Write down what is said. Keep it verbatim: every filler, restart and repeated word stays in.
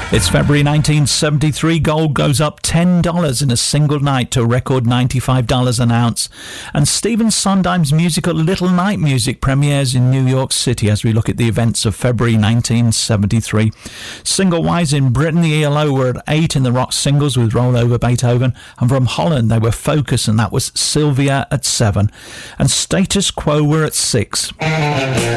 It's February nineteen seventy-three. Gold goes up ten dollars in a single night to a record ninety-five dollars an ounce. And Stephen Sondheim's musical Little Night Music premieres in New York City as we look at the events of February nineteen seventy-three. Single-wise in Britain, the E L O were at eight in the rock singles with Roll Over Beethoven. And from Holland, they were Focus, and that was Sylvia at seven. And Status Quo were at six.